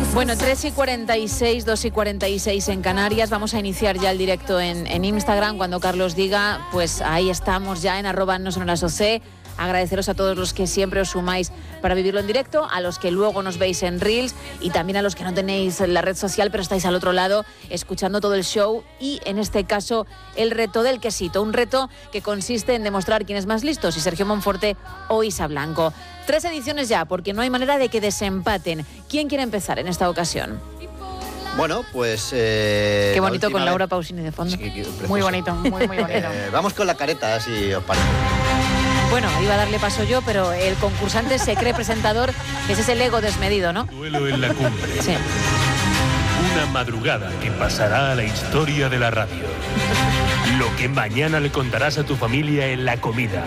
Bueno, 3:46, 2:46 en Canarias. Vamos a iniciar ya el directo en Instagram. Cuando Carlos diga, pues ahí estamos ya en @nosonorasoc. Agradeceros a todos los que siempre os sumáis para vivirlo en directo, a los que luego nos veis en Reels y también a los que no tenéis la red social pero estáis al otro lado escuchando todo el show y en este caso el reto del quesito, un reto que consiste en demostrar quién es más listo, si Sergio Monforte o Isa Blanco. 3 ediciones ya, porque no hay manera de que desempaten. ¿Quién quiere empezar en esta ocasión? Bueno, pues... Qué bonito con Laura Pausini de fondo. Sí, muy bonito, muy bonito. Vamos con la careta, si os parece. Bueno, iba a darle paso yo, pero el concursante se cree presentador, ese es el ego desmedido, ¿no? Duelo en la cumbre. Sí. Una madrugada que pasará a la historia de la radio. Lo que mañana le contarás a tu familia en la comida.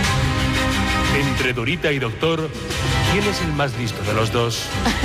Entre Dorita y Doctor, ¿quién es el más listo de los dos?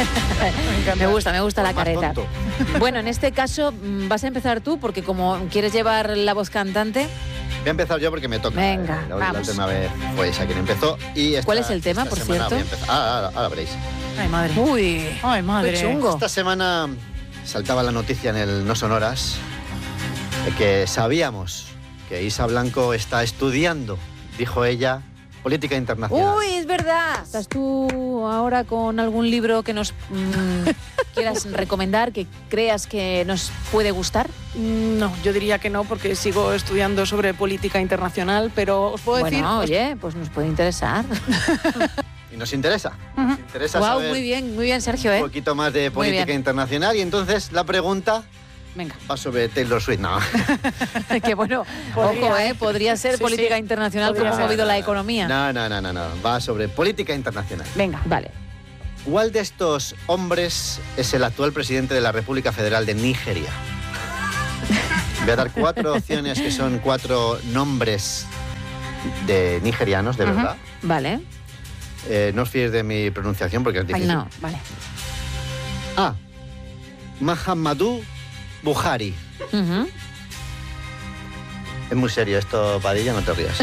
Me gusta la careta. Tonto. Bueno, en este caso vas a empezar tú, porque como quieres llevar la voz cantante... Voy a empezar yo porque me toca. Venga, la vamos. última vez fue esa quien empezó. Y ¿Cuál es el tema, por cierto? Ahora veréis. Ay, madre. Uy, Ay, madre. qué chungo. Esta semana saltaba la noticia en el No Sonoras de que sabíamos que Isa Blanco está estudiando, dijo ella, política internacional. Uy, es verdad. ¿Estás tú ahora con algún libro que nos quieras recomendar, que creas que nos puede gustar? No, yo diría que no, porque sigo estudiando sobre política internacional, pero os puedo decir... Bueno, oye, pues nos puede interesar. Y nos interesa. Nos interesa Wow, saber muy bien, Sergio, un poquito más de política internacional. Y entonces la pregunta Venga. va sobre Taylor Swift. No. Que bueno, podría ser Sí, política sí. internacional Podría como ha ser. movido la economía. No. Va sobre política internacional. Venga. Vale. ¿Cuál de estos hombres es el actual presidente de la República Federal de Nigeria? Voy a dar 4 opciones que son 4 nombres de nigerianos, de verdad. Vale. No os fiéis de mi pronunciación porque es difícil. No. Vale. A. Muhammadu Buhari. Ujú. Es muy serio esto, Padilla, no te rías.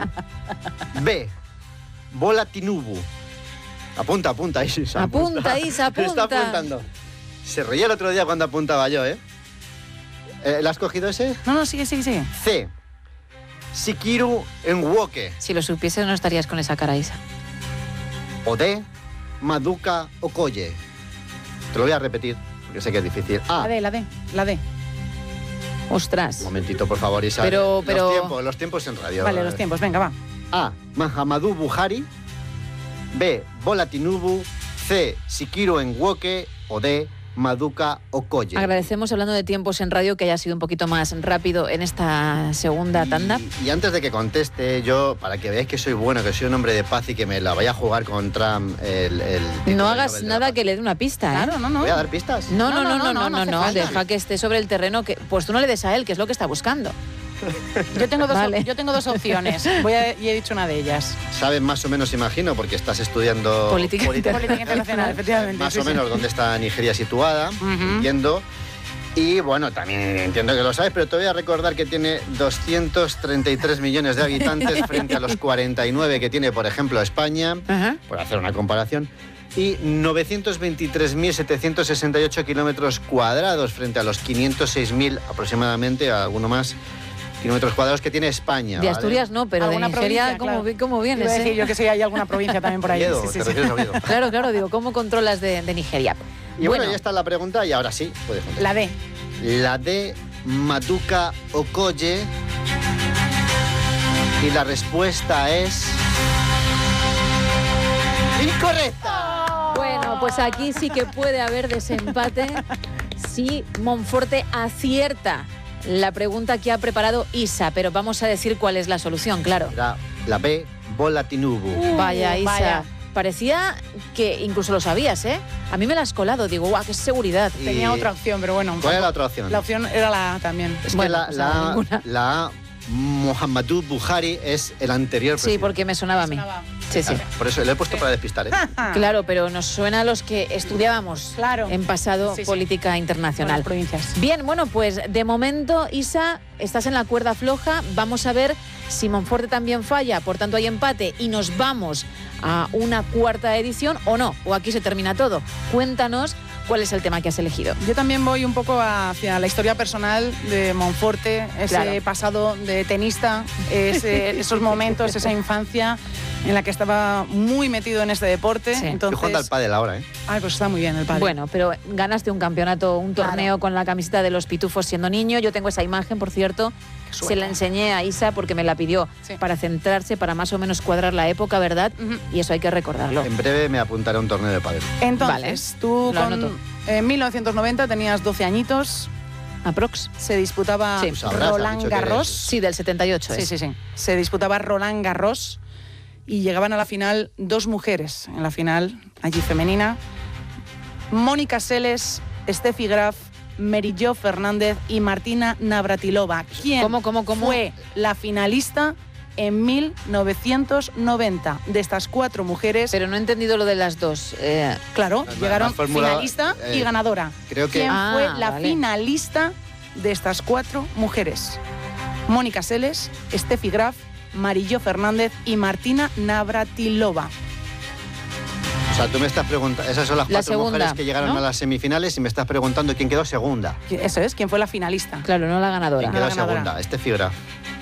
B. Bola Tinubu. Apunta, Isa. Apunta, Isa, apunta. Está apuntando. Se reía el otro día cuando apuntaba yo, ¿eh? ¿Le has cogido ese? No, sigue. C. Sikiru Nwoke. Si lo supieses no estarías con esa cara, Isa. O D. Maduka Okoye. Te lo voy a repetir, porque sé que es difícil. A. La D. Ostras. Un momentito, por favor, Isa. Pero- Los tiempos en radio. Vale, los tiempos, venga, va. A. Muhammadu Buhari. B. Bola Tinubu. C. Sikiru Nwoke. O D. Maduka Okoye. Agradecemos, hablando de tiempos en radio, que haya sido un poquito más rápido en esta segunda tanda. Y antes de que conteste, yo, para que veáis que soy bueno, que soy un hombre de paz y que me la vaya a jugar con Trump el título No del hagas Nobel de la nada Paz. que le dé una pista, ¿eh? Claro, no. ¿Voy a dar pistas? No, No hace falta. deja que esté sobre el terreno, que pues tú no le des a él, que es lo que está buscando. Yo tengo Vale. yo tengo 2 opciones. Y he dicho una de ellas. Sabes más o menos, imagino, porque estás estudiando Política Política internacional, efectivamente. más sí, o sí. menos dónde está Nigeria situada, Ujú. entiendo. Y bueno, también entiendo que lo sabes, pero te voy a recordar que tiene 233 millones de habitantes frente a los 49 que tiene, por ejemplo, España, Ajá. por hacer una comparación, y 923.768 kilómetros cuadrados frente a los 506.000 aproximadamente, alguno más, kilómetros cuadrados que tiene España. De ¿vale? Asturias no, pero de Alguna Nigeria, provincia, ¿cómo vienes? Iba a decir eh? yo que sí, hay alguna provincia también por ahí. Oviedo, Sí, ¿te refieres a Oviedo? Claro, digo, ¿cómo controlas de Nigeria? Y bueno, ya está la pregunta y ahora sí, puedes contestar. La D. La de Maduka Okoye. Y la respuesta es... ¡incorrecta! Bueno, pues aquí sí que puede haber desempate si Monforte acierta la pregunta que ha preparado Isa, pero vamos a decir cuál es la solución, claro. Era la B, Bola Tinubu. Vaya, Isa. vaya. Parecía que incluso lo sabías, ¿eh? A mí me la has colado, digo, guau, qué seguridad. Y- Tenía otra opción, pero bueno. ¿Cuál era la otra opción? La opción era la A también. Es Bueno, que pues ahora ninguna. la A, Muhammadu Buhari, es el anterior Sí, presidente. porque me sonaba a mí. Sonaba. Sí, sí. Por eso lo he puesto para despistar, ¿eh? Claro, pero nos suena a los que estudiábamos Claro. en pasado Sí, sí. política Con internacional. las provincias. Bien, bueno, pues de momento, Isa, estás en la cuerda floja. Vamos a ver si Monforte también falla, por tanto hay empate y nos vamos a una cuarta edición o no, o aquí se termina todo. Cuéntanos ¿Cuál es el tema que has elegido? Yo también voy un poco hacia la historia personal de Monforte, ese pasado de tenista, esos momentos, esa infancia en la que estaba muy metido en este deporte. Sí. Entonces, Estoy jugando al pádel ahora, ¿eh? Ay, pues está muy bien el pádel. Bueno, pero ganaste un campeonato, un torneo con la camiseta de los Pitufos siendo niño. Yo tengo esa imagen, por cierto. Se la enseñé a Isa porque me la pidió para centrarse, para más o menos cuadrar la época, ¿verdad? Y eso hay que recordarlo. En breve me apuntaré a un torneo de pádel. Entonces, tú en 1990 tenías 12 añitos. Aprox. Se disputaba Pues habrás, Roland Garros. Sí, del 78. Sí. Se disputaba Roland Garros y llegaban a la final 2 mujeres en la final, allí femenina. Mónica Seles, Steffi Graf, Merillo Fernández y Martina Navratilova. ¿Quién ¿Cómo? fue la finalista en 1990 de estas 4 mujeres? Pero no he entendido lo de las dos. Claro, llegaron formulado, finalista y ganadora. Creo que... ¿Quién fue la vale. finalista de estas 4 mujeres? Mónica Seles, Steffi Graf, Merillo Fernández y Martina Navratilova. O sea, tú me estás preguntando... Esas son las 4 segunda, mujeres que llegaron ¿no? a las semifinales y me estás preguntando quién quedó segunda. Eso es, ¿quién fue la finalista? Claro, no la ganadora. ¿Quién quedó la ganadora. segunda? Steffi Graf.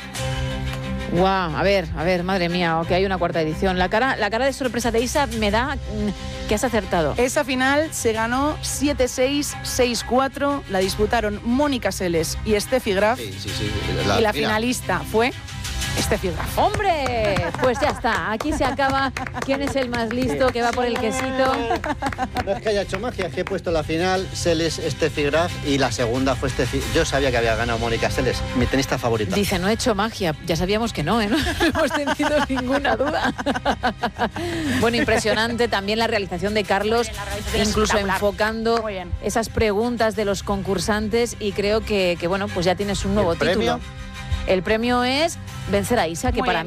Guau, a ver, madre mía, que hay una cuarta edición. La cara de sorpresa de Isa me da que has acertado. Esa final se ganó 7-6, 6-4. La disputaron Mónica Seles y Steffi Graf. Sí. Y la finalista fue Steffi Graf. ¡Hombre! Pues ya está, aquí se acaba. ¿Quién es el más listo que va por el quesito? No es que haya hecho magia, es que he puesto la final Seles, Steffi Graf y la segunda fue Steffi. Yo sabía que había ganado Mónica Seles, mi tenista favorita. Dice, no he hecho magia. Ya sabíamos que no, ¿eh? No hemos tenido ninguna duda. Bueno, impresionante también la realización de Carlos, incluso enfocando esas preguntas de los concursantes y creo que bueno, pues ya tienes un nuevo título. ¿Premio? El premio es vencer a Isa, que Muy para bien.